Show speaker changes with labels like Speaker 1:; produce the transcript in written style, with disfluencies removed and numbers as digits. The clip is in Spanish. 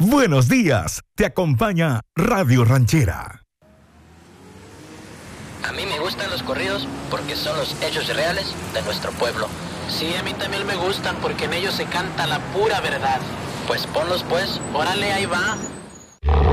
Speaker 1: Buenos días, te acompaña Radio Ranchera.
Speaker 2: A mí me gustan los corridos porque son los hechos reales de nuestro pueblo.
Speaker 3: Sí, a mí también me gustan porque en ellos se canta la pura verdad.
Speaker 2: Pues ponlos pues.
Speaker 3: Órale, ahí va.